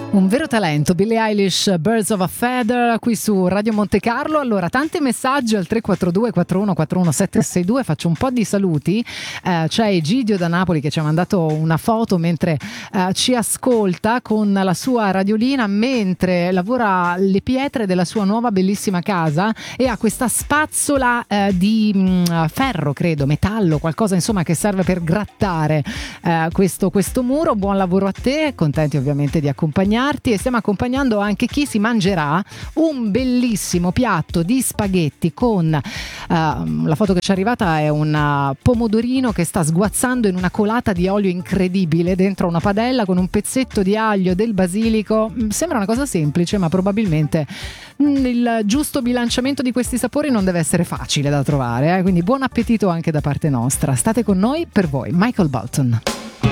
Un vero talento, Billie Eilish, Birds of a Feather, qui su Radio Monte Carlo. Allora, tanti messaggi al 342 41 41 762. Faccio un po' di saluti. C'è Egidio da Napoli che ci ha mandato una foto mentre ci ascolta con la sua radiolina mentre lavora le pietre della sua nuova bellissima casa e ha questa spazzola di ferro, credo, metallo, qualcosa insomma che serve per grattare questo muro. Buon lavoro a te, contenti ovviamente di accompagnarti, e stiamo accompagnando anche chi si mangerà un bellissimo piatto di spaghetti con la foto che ci è arrivata è un pomodorino che sta sguazzando in una colata di olio incredibile dentro una padella con un pezzetto di aglio, del basilico. Sembra una cosa semplice, ma probabilmente il giusto bilanciamento di questi sapori non deve essere facile da trovare, quindi buon appetito anche da parte nostra. State con noi, per voi Michael Bolton.